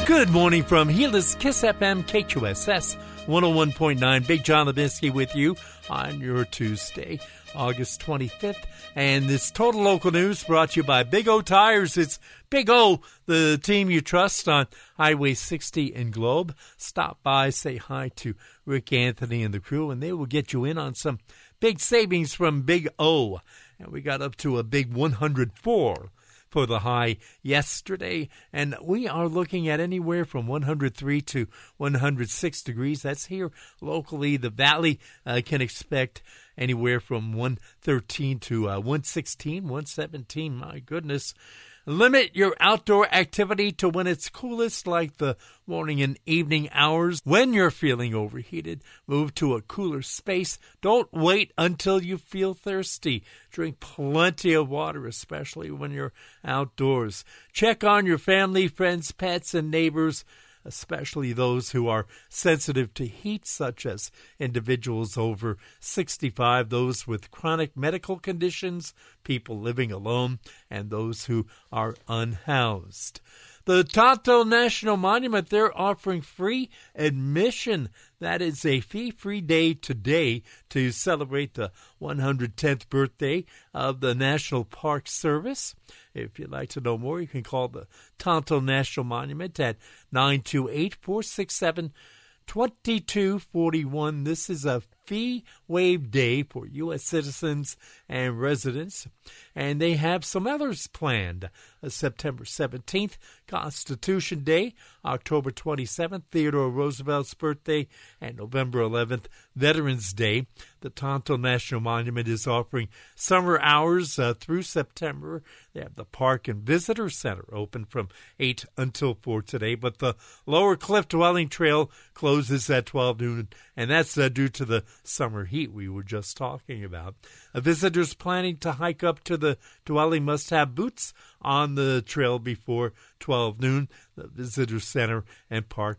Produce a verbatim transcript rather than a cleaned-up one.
Good morning from Gilda's Kiss F M, K Q S S, one oh one point nine. Big John Lebinsky with you on your Tuesday, August twenty-fifth. And this Total Local News brought to you by Big O Tires. It's Big O, the team you trust on Highway sixty in Globe. Stop by, say hi to Rick Anthony and the crew, and they will get you in on some big savings from Big O. And we got up to a big one hundred four for the high yesterday, and we are looking at anywhere from one hundred three to one hundred six degrees. That's here locally. The valley uh, can expect anywhere from one thirteen to uh, one sixteen, one seventeen. My goodness. Limit your outdoor activity to when it's coolest, like the morning and evening hours. When you're feeling overheated, move to a cooler space. Don't wait until you feel thirsty. Drink plenty of water, especially when you're outdoors. Check on your family, friends, pets, and neighbors, especially those who are sensitive to heat, such as individuals over sixty-five, those with chronic medical conditions, people living alone, and those who are unhoused. The Tonto National Monument, they're offering free admission. That is a fee-free day today to celebrate the one hundred tenth birthday of the National Park Service. If you'd like to know more, you can call the Tonto National Monument at nine two eight, four six seven, two two four one. This is a fee-waived day for U S citizens and residents, and they have some others planned. Uh, September seventeenth, Constitution Day, October twenty-seventh, Theodore Roosevelt's birthday, and November eleventh, Veterans Day. The Tonto National Monument is offering summer hours uh, through September. They have the Park and Visitor Center open from eight until four today, but the Lower Cliff Dwelling Trail closes at twelve noon, and that's uh, due to the summer heat we were just talking about. Uh, visitors planning to hike up to the dwelling must have boots on the trail before twelve noon. The Visitor Center and Park